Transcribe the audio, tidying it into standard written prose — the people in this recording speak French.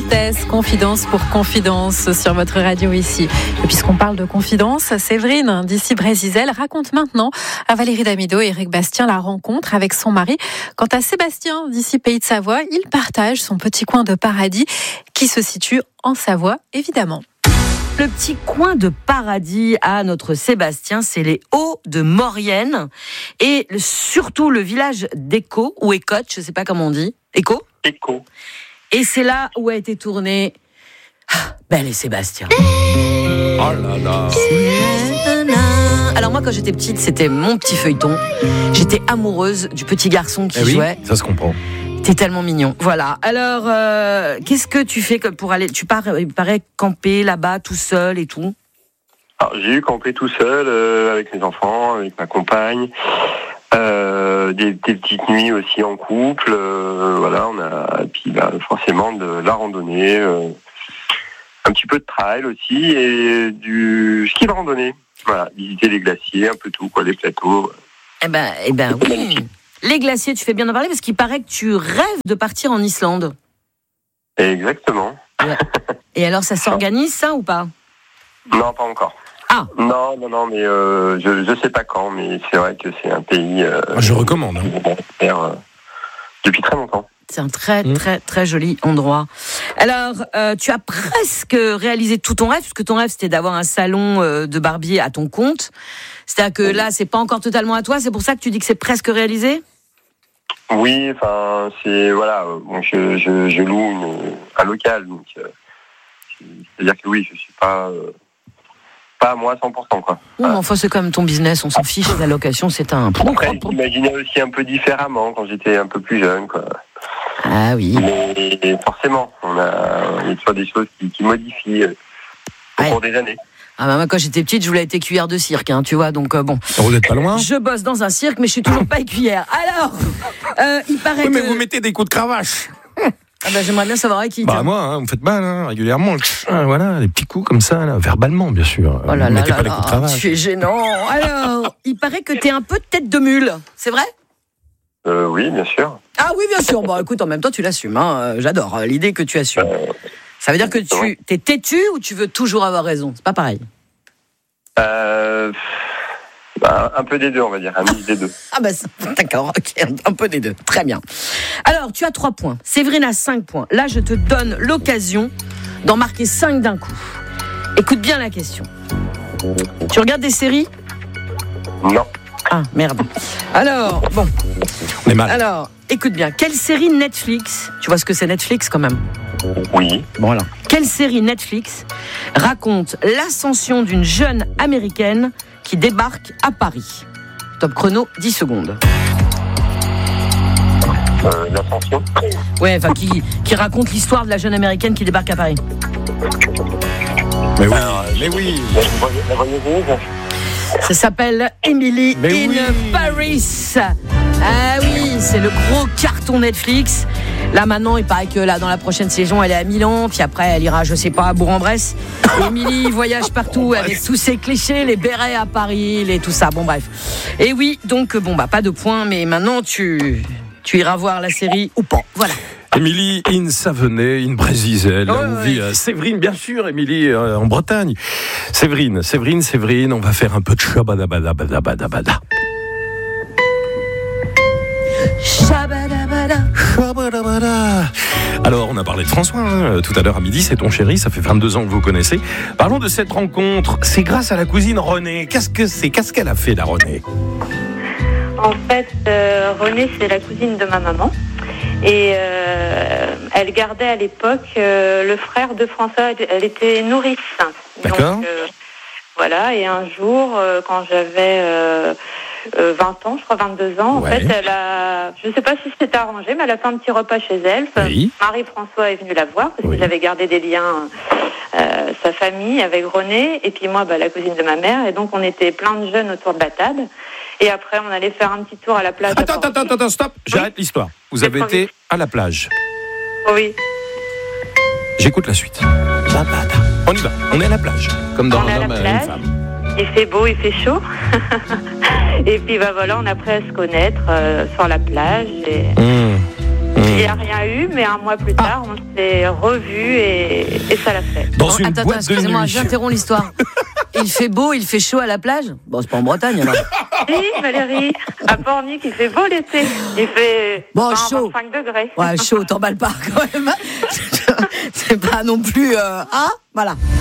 tristesse, confidence pour confidence sur votre radio ici. Et puisqu'on parle de confidence, Séverine d'ici Brésil raconte maintenant à Valérie Damido et Eric Bastien la rencontre avec son mari. Quant à Sébastien d'ici Pays de Savoie, il partage son petit coin de paradis qui se situe en Savoie, évidemment. Le petit coin de paradis à notre Sébastien, c'est les Hauts de Maurienne et surtout le village d'Écot ou Écotte, je ne sais pas comment on dit. Écot ? Écot. Et c'est là où a été tourné Belle et Sébastien. Oh là là. Alors moi, quand j'étais petite, c'était mon petit feuilleton. J'étais amoureuse du petit garçon qui jouait. Ça se comprend. T'es tellement mignon. Voilà. Alors, qu'est-ce que tu fais pour aller... Tu pars, il paraît, camper là-bas tout seul et tout. Alors, j'ai eu campé tout seul, avec mes enfants, avec ma compagne. Des petites nuits aussi en couple. Voilà, on a... Et puis, forcément, de la randonnée. Un petit peu de trail aussi. Et du ski de randonnée. Voilà, visiter les glaciers, un peu tout, quoi, les plateaux. Eh ben oui. Les glaciers, tu fais bien d'en parler parce qu'il paraît que tu rêves de partir en Islande. Exactement. Et alors, ça s'organise, ça, ou pas ? Non, pas encore. Ah. Non, mais je sais pas quand, mais c'est vrai que c'est un pays... je recommande. Depuis très longtemps. C'est un très, très, très joli endroit. Alors, tu as presque réalisé tout ton rêve, puisque ton rêve, c'était d'avoir un salon de barbier à ton compte. C'est-à-dire que là, c'est pas encore totalement à toi, c'est pour ça que tu dis que c'est presque réalisé ? Oui, enfin, c'est... Voilà, bon, je loue un local, donc... c'est-à-dire que oui, je suis pas à moi à 100%, quoi. Non, mais enfin, c'est quand même ton business, on s'en fiche, la location, c'est un... Après, j'imaginais aussi un peu différemment quand j'étais un peu plus jeune, quoi. Ah oui. Mais forcément, il y a toujours des choses qui modifient au cours des années. Ah bah moi, quand j'étais petite, je voulais être écuyère de cirque, hein, tu vois, donc bon. Vous n'êtes pas loin ? Je bosse dans un cirque, mais je suis toujours pas écuyère. Alors, il paraît que... mais vous mettez des coups de cravache. Ah bah, j'aimerais bien savoir avec qui. Moi, vous me faites mal, régulièrement. Voilà, des petits coups comme ça, là, verbalement, bien sûr. Oh là vous mettez là pas les coups de cravache. Tu es gênant. Alors, il paraît que t'es un peu tête de mule, c'est vrai ? Oui, bien sûr. Ah oui, bien sûr. Bon, écoute, en même temps, tu l'assumes. Hein. J'adore l'idée que tu assumes. Ça veut dire que tu es têtu ou tu veux toujours avoir raison ? C'est pas pareil. Un peu des deux, on va dire. Un mix des deux. Ah bah d'accord, ok, un peu des deux. Très bien. Alors, tu as 3 points. Séverine a 5 points. Là, je te donne l'occasion d'en marquer 5 d'un coup. Écoute bien la question. Tu regardes des séries ? Non. Ah, merde. Alors, bon. On est mal. Alors, écoute bien. Quelle série Netflix, tu vois ce que c'est Netflix quand même ? Oui. Bon, alors. Quelle série Netflix raconte l'ascension d'une jeune américaine qui débarque à Paris ? Top chrono, 10 secondes. L'ascension. Ouais, enfin, qui raconte l'histoire de la jeune américaine qui débarque à Paris. Mais oui. La voyageuse. Ça s'appelle Emily in Paris. Ah oui, c'est le gros carton Netflix. Là maintenant, il paraît que là dans la prochaine saison, elle est à Milan, puis après elle ira, je sais pas, à Bourg-en-Bresse. Emily voyage partout avec tous ses clichés, les bérets à Paris, tout ça. Bon bref. Et oui, donc pas de points, mais maintenant tu iras voir la série ou pas. Voilà. Émilie in Savenay, in Brésil, là où vit Séverine, bien sûr, Émilie en Bretagne. Séverine, on va faire un peu de shabadabadabadabada. Shabadabada. Alors, on a parlé de François tout à l'heure à midi, c'est ton chéri, ça fait 22 ans que vous connaissez. Parlons de cette rencontre, c'est grâce à la cousine Renée. Qu'est-ce qu'elle a fait, la Renée ? En fait, Renée, c'est la cousine de ma maman. Et elle gardait à l'époque le frère de François. Elle était nourrice. D'accord. Donc, voilà, et un jour, quand j'avais 20 ans, je crois 22 ans, en fait, je ne sais pas si c'était arrangé, mais elle a fait un petit repas chez elle. Oui. Marie-François est venue la voir, parce qu'ils avaient gardé des liens, sa famille, avec Renée, et puis moi, la cousine de ma mère. Et donc, on était plein de jeunes autour de la table. Et après, on allait faire un petit tour à la plage. Attends, stop, j'arrête l'histoire. Vous avez été à la plage. Oui. J'écoute la suite. On y va, on est à la plage, comme dans Un homme et une femme. Il fait beau, il fait chaud. Et puis voilà, on a appris à se connaître sur la plage. Et Il n'y a rien eu, mais un mois plus tard, on s'est revus et ça l'a fait. Dans une attends, boîte de excusez-moi, nuit. j'interromps l'histoire. Il fait beau, il fait chaud à la plage? Bon, c'est pas en Bretagne, alors. Si, Valérie, à Pornic, il fait beau l'été. Il fait Bon, 20, chaud. 25 degrés. Ouais, chaud, t'emballes pas, quand même. C'est pas non plus... voilà.